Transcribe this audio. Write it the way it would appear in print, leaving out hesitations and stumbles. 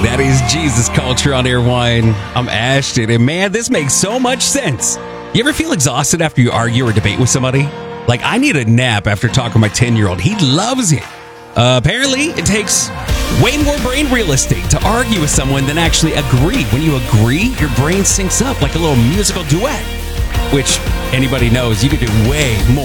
That is Jesus Culture on Airwine. I'm Ashton, and man, this makes so much sense. You ever feel exhausted after you argue or debate with somebody? Like, I need a nap after talking to my 10-year-old. He loves it. Apparently, it takes way more brain real estate to argue with someone than actually agree. When you agree, your brain syncs up like a little musical duet, which anybody knows you can do way more